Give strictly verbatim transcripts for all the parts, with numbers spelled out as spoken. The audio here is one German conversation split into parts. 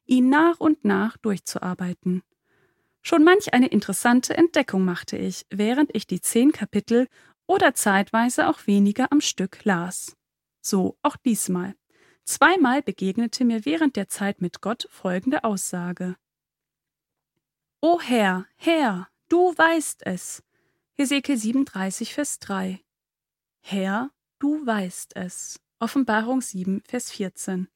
ihn nach und nach durchzuarbeiten. Schon manch eine interessante Entdeckung machte ich, während ich die zehn Kapitel oder zeitweise auch weniger am Stück las. So auch diesmal. Zweimal begegnete mir während der Zeit mit Gott folgende Aussage. O Herr, Herr, du weißt es. Hesekiel siebenunddreißig, Vers drei. Herr, du weißt es. Offenbarung sieben, Vers vierzehn.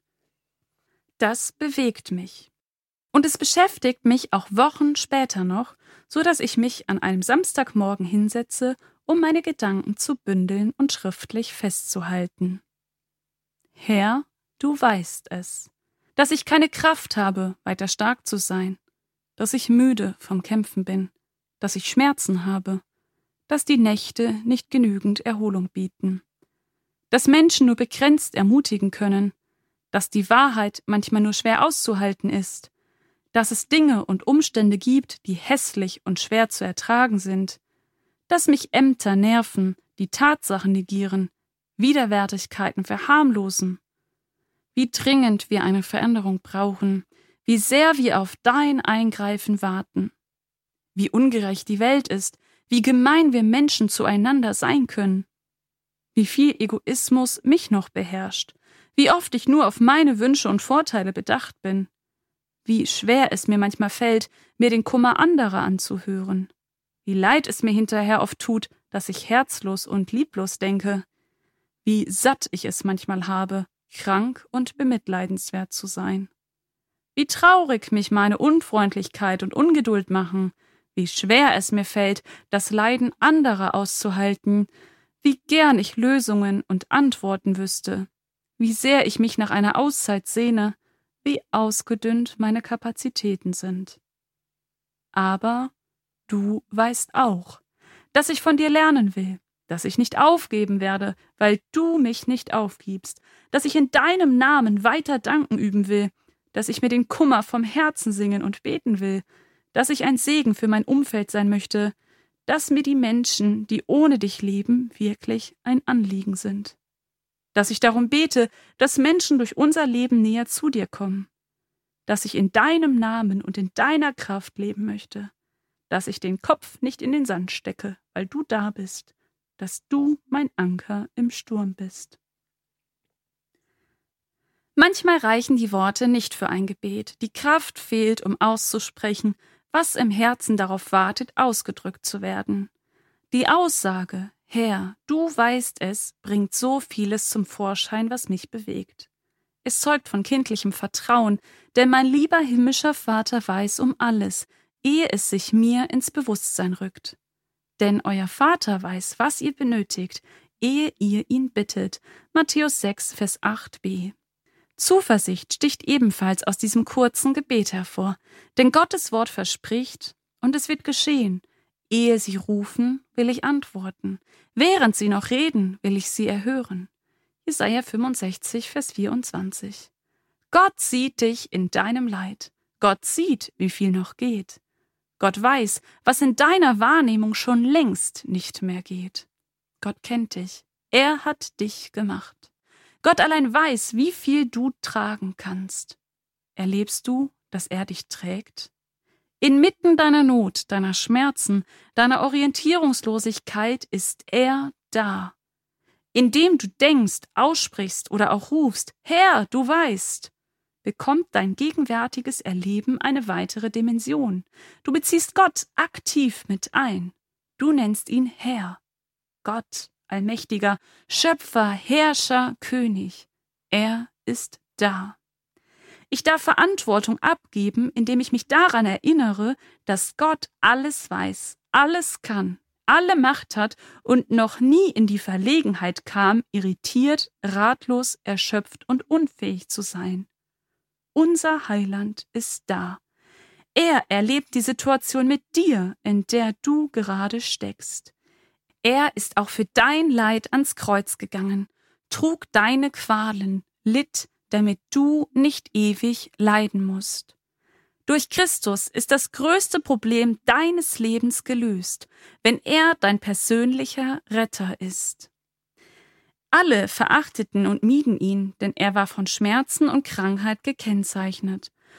Das bewegt mich. Und es beschäftigt mich auch Wochen später noch, so dass ich mich an einem Samstagmorgen hinsetze, um meine Gedanken zu bündeln und schriftlich festzuhalten. Herr, du weißt es, dass ich keine Kraft habe, weiter stark zu sein, dass ich müde vom Kämpfen bin, dass ich Schmerzen habe, dass die Nächte nicht genügend Erholung bieten, dass Menschen nur begrenzt ermutigen können, dass die Wahrheit manchmal nur schwer auszuhalten ist, dass es Dinge und Umstände gibt, die hässlich und schwer zu ertragen sind, dass mich Ämter nerven, die Tatsachen negieren, Widerwärtigkeiten verharmlosen, wie dringend wir eine Veränderung brauchen, wie sehr wir auf dein Eingreifen warten, wie ungerecht die Welt ist, wie gemein wir Menschen zueinander sein können, wie viel Egoismus mich noch beherrscht, wie oft ich nur auf meine Wünsche und Vorteile bedacht bin, wie schwer es mir manchmal fällt, mir den Kummer anderer anzuhören, wie leid es mir hinterher oft tut, dass ich herzlos und lieblos denke, wie satt ich es manchmal habe, krank und bemitleidenswert zu sein, wie traurig mich meine Unfreundlichkeit und Ungeduld machen, wie schwer es mir fällt, das Leiden anderer auszuhalten, wie gern ich Lösungen und Antworten wüsste, wie sehr ich mich nach einer Auszeit sehne, wie ausgedünnt meine Kapazitäten sind. Aber du weißt auch, dass ich von dir lernen will, dass ich nicht aufgeben werde, weil du mich nicht aufgibst, dass ich in deinem Namen weiter danken üben will, dass ich mir den Kummer vom Herzen singen und beten will, dass ich ein Segen für mein Umfeld sein möchte, dass mir die Menschen, die ohne dich leben, wirklich ein Anliegen sind. Dass ich darum bete, dass Menschen durch unser Leben näher zu dir kommen. Dass ich in deinem Namen und in deiner Kraft leben möchte. Dass ich den Kopf nicht in den Sand stecke, weil du da bist. Dass du mein Anker im Sturm bist. Manchmal reichen die Worte nicht für ein Gebet. Die Kraft fehlt, um auszusprechen, was im Herzen darauf wartet, ausgedrückt zu werden. Die Aussage, Herr, du weißt es, bringt so vieles zum Vorschein, was mich bewegt. Es zeugt von kindlichem Vertrauen, denn mein lieber himmlischer Vater weiß um alles, ehe es sich mir ins Bewusstsein rückt. Denn euer Vater weiß, was ihr benötigt, ehe ihr ihn bittet. Matthäus sechs, Vers acht b. Zuversicht sticht ebenfalls aus diesem kurzen Gebet hervor, denn Gottes Wort verspricht, und es wird geschehen. Ehe sie rufen, will ich antworten. Während sie noch reden, will ich sie erhören. Jesaja fünfundsechzig, Vers vierundzwanzig. Gott sieht dich in deinem Leid. Gott sieht, wie viel noch geht. Gott weiß, was in deiner Wahrnehmung schon längst nicht mehr geht. Gott kennt dich. Er hat dich gemacht. Gott allein weiß, wie viel du tragen kannst. Erlebst du, dass er dich trägt? Inmitten deiner Not, deiner Schmerzen, deiner Orientierungslosigkeit ist er da. Indem du denkst, aussprichst oder auch rufst, Herr, du weißt, bekommt dein gegenwärtiges Erleben eine weitere Dimension. Du beziehst Gott aktiv mit ein. Du nennst ihn Herr. Gott, Allmächtiger, Schöpfer, Herrscher, König. Er ist da. Ich darf Verantwortung abgeben, indem ich mich daran erinnere, dass Gott alles weiß, alles kann, alle Macht hat und noch nie in die Verlegenheit kam, irritiert, ratlos, erschöpft und unfähig zu sein. Unser Heiland ist da. Er erlebt die Situation mit dir, in der du gerade steckst. Er ist auch für dein Leid ans Kreuz gegangen, trug deine Qualen, litt, damit du nicht ewig leiden musst. Durch Christus ist das größte Problem deines Lebens gelöst, wenn er dein persönlicher Retter ist. Alle verachteten und mieden ihn, denn er war von Schmerzen und Krankheit gekennzeichnet.